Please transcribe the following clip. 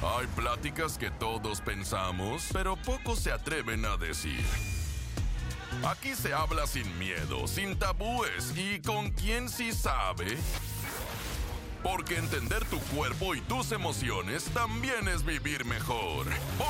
Hay pláticas que todos pensamos, pero pocos se atreven a decir. Aquí se habla sin miedo, sin tabúes y con quien sí sabe. Porque entender tu cuerpo y tus emociones también es vivir mejor.